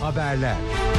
Haberler.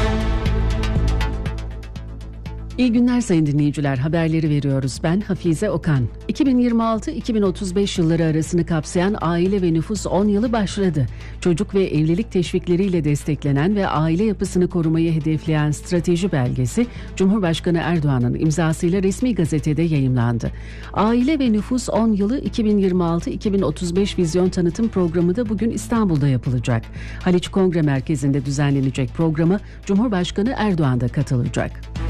İyi günler sayın dinleyiciler, haberleri veriyoruz. Ben Hafize Okan. 2026-2035 yılları arasını kapsayan aile ve nüfus 10 yılı başladı. Çocuk ve evlilik teşvikleriyle desteklenen ve aile yapısını korumayı hedefleyen strateji belgesi Cumhurbaşkanı Erdoğan'ın imzasıyla resmi gazetede yayımlandı. Aile ve nüfus 10 yılı 2026-2035 vizyon tanıtım programı da bugün İstanbul'da yapılacak. Haliç Kongre Merkezi'nde düzenlenecek programa Cumhurbaşkanı Erdoğan da katılacak.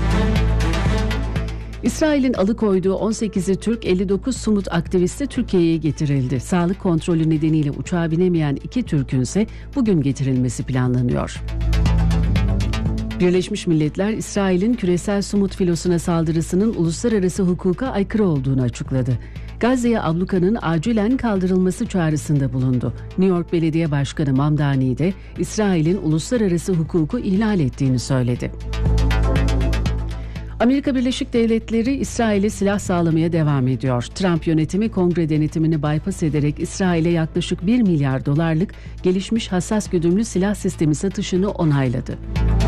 İsrail'in alıkoyduğu 18'i Türk 59 Sumut aktivisti Türkiye'ye getirildi. Sağlık kontrolü nedeniyle uçağa binemeyen 2 Türk'ün ise bugün getirilmesi planlanıyor. Birleşmiş Milletler, İsrail'in küresel Sumut filosuna saldırısının uluslararası hukuka aykırı olduğunu açıkladı. Gazze'ye ablukanın acilen kaldırılması çağrısında bulundu. New York Belediye Başkanı Mamdani de İsrail'in uluslararası hukuku ihlal ettiğini söyledi. Amerika Birleşik Devletleri İsrail'e silah sağlamaya devam ediyor. Trump yönetimi kongre denetimini bypass ederek İsrail'e yaklaşık 1 milyar dolarlık gelişmiş hassas güdümlü silah sistemi satışını onayladı.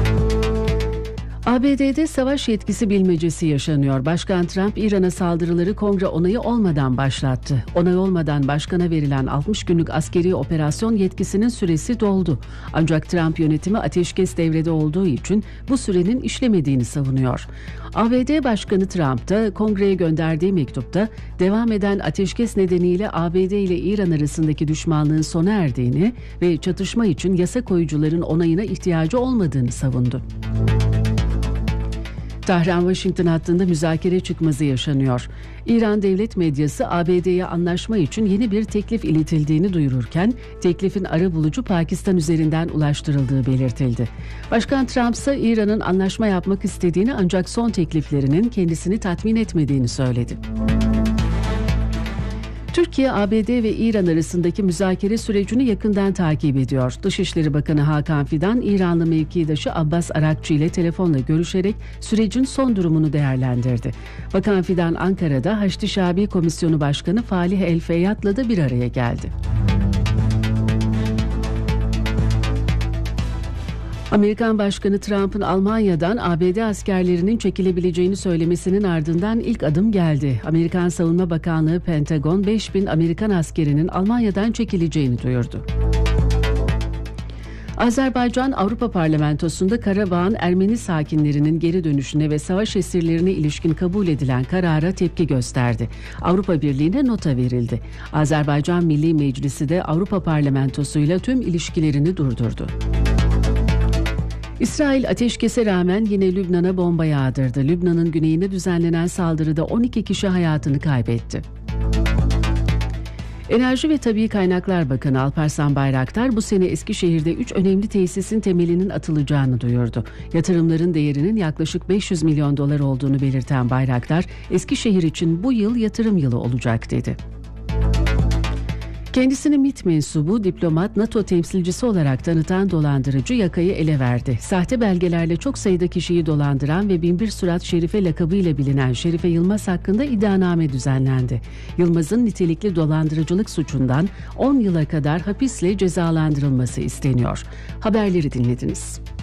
ABD'de savaş yetkisi bilmecesi yaşanıyor. Başkan Trump, İran'a saldırıları kongre onayı olmadan başlattı. Onay olmadan başkana verilen 60 günlük askeri operasyon yetkisinin süresi doldu. Ancak Trump yönetimi ateşkes devrede olduğu için bu sürenin işlemediğini savunuyor. ABD Başkanı Trump da kongreye gönderdiği mektupta devam eden ateşkes nedeniyle ABD ile İran arasındaki düşmanlığın sona erdiğini ve çatışma için yasa koyucuların onayına ihtiyacı olmadığını savundu. Tahran-Washington hattında müzakere çıkmazı yaşanıyor. İran devlet medyası ABD'ye anlaşma için yeni bir teklif iletildiğini duyururken teklifin arabulucu Pakistan üzerinden ulaştırıldığı belirtildi. Başkan Trump ise İran'ın anlaşma yapmak istediğini ancak son tekliflerinin kendisini tatmin etmediğini söyledi. Türkiye, ABD ve İran arasındaki müzakere sürecini yakından takip ediyor. Dışişleri Bakanı Hakan Fidan, İranlı mevkidaşı Abbas Arakçı ile telefonla görüşerek sürecin son durumunu değerlendirdi. Bakan Fidan, Ankara'da Haçlı Şabi Komisyonu Başkanı Falih El Feyyat'la da bir araya geldi. Amerikan Başkanı Trump'ın Almanya'dan ABD askerlerinin çekilebileceğini söylemesinin ardından ilk adım geldi. Amerikan Savunma Bakanlığı Pentagon 5.000 Amerikan askerinin Almanya'dan çekileceğini duyurdu. Azerbaycan Avrupa Parlamentosu'nda Karabağ'ın Ermeni sakinlerinin geri dönüşüne ve savaş esirlerine ilişkin kabul edilen karara tepki gösterdi. Avrupa Birliği'ne nota verildi. Azerbaycan Milli Meclisi de Avrupa Parlamentosu'yla tüm ilişkilerini durdurdu. İsrail ateşkese rağmen yine Lübnan'a bomba yağdırdı. Lübnan'ın güneyine düzenlenen saldırıda 12 kişi hayatını kaybetti. Enerji ve Tabii Kaynaklar Bakanı Alparslan Bayraktar bu sene Eskişehir'de 3 önemli tesisin temelinin atılacağını duyurdu. Yatırımların değerinin yaklaşık 500 milyon dolar olduğunu belirten Bayraktar, Eskişehir için bu yıl yatırım yılı olacak dedi. Kendisini MİT mensubu, diplomat, NATO temsilcisi olarak tanıtan dolandırıcı yakayı ele verdi. Sahte belgelerle çok sayıda kişiyi dolandıran ve Binbir Surat Şerife lakabıyla bilinen Şerife Yılmaz hakkında iddianame düzenlendi. Yılmaz'ın nitelikli dolandırıcılık suçundan 10 yıla kadar hapisle cezalandırılması isteniyor. Haberleri dinlediniz.